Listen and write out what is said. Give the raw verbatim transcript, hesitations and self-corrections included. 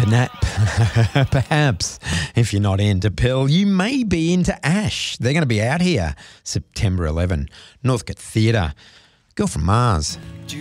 Perhaps, if you're not into Pill, you may be into Ash. They're going to be out here September eleventh, Northcote Theatre. Girl from Mars.